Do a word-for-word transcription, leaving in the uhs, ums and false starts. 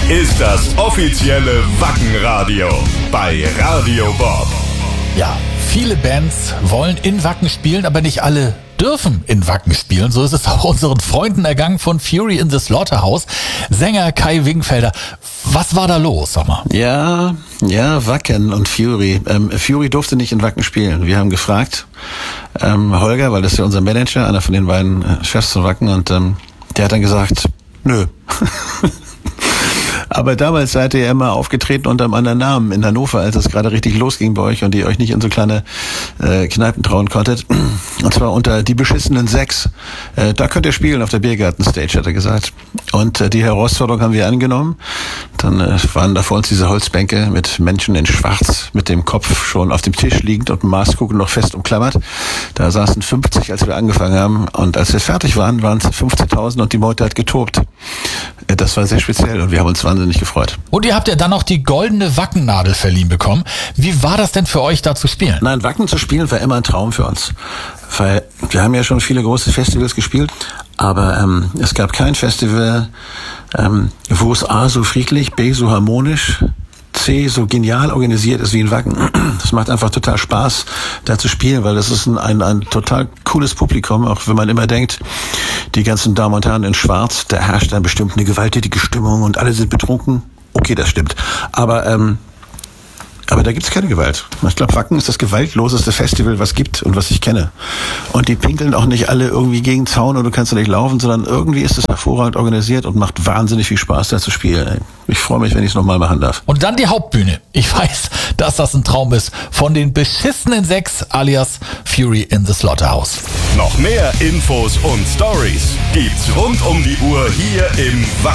ist das offizielle Wacken-Radio bei Radio Bob. Ja, viele Bands wollen in Wacken spielen, aber nicht alle dürfen in Wacken spielen. So ist es auch unseren Freunden ergangen von Fury in the Slaughterhouse. Sänger Kai Wingfelder. Was war da los, sag mal? Ja, ja, Wacken und Fury. Ähm, Fury durfte nicht in Wacken spielen. Wir haben gefragt, ähm, Holger, weil das ist ja unser Manager, einer von den beiden äh, Chefs von Wacken, und ähm, der hat dann gesagt, nö. Aber damals seid ihr ja immer aufgetreten unter einem anderen Namen in Hannover, als es gerade richtig losging bei euch und ihr euch nicht in so kleine äh, Kneipen trauen konntet. Und zwar unter die beschissenen Sechs. Äh, da könnt ihr spielen auf der Biergarten-Stage, hat er gesagt. Und äh, die Herausforderung haben wir angenommen. Dann äh, waren da vor uns diese Holzbänke mit Menschen in Schwarz, mit dem Kopf schon auf dem Tisch liegend und Maßkrug noch fest umklammert. Da saßen fünfzig, als wir angefangen haben. Und als wir fertig waren, waren es fünfzehntausend und die Meute hat getobt. Äh, das war sehr speziell und wir haben uns wahnsinnig gefreut. Und ihr habt ja dann noch die goldene Wackennadel verliehen bekommen. Wie war das denn für euch, da zu spielen? Nein, Wacken zu spielen war immer ein Traum für uns. Weil wir haben ja schon viele große Festivals gespielt, aber ähm, es gab kein Festival, ähm, wo es A so friedlich, B so harmonisch, C so genial organisiert ist wie in Wacken. Das macht einfach total Spaß, da zu spielen, weil das ist ein, ein, ein total cooles Publikum, auch wenn man immer denkt, die ganzen Damen und Herren in Schwarz, da herrscht dann bestimmt eine gewalttätige Stimmung und alle sind betrunken. Okay, das stimmt. Aber ähm, aber da gibt's keine Gewalt. Ich glaube, Wacken ist das gewaltloseste Festival, was gibt und was ich kenne. Und die pinkeln auch nicht alle irgendwie gegen den Zaun und du kannst da nicht laufen, sondern irgendwie ist es hervorragend organisiert und macht wahnsinnig viel Spaß, da zu spielen. Ich freue mich, wenn ich es nochmal machen darf. Und dann die Hauptbühne. Ich weiß, dass das ein Traum ist. Von den beschissenen Sechs alias Fury in the Slaughterhouse. Noch mehr Infos und Stories gibt's rund um die Uhr hier im Wacken.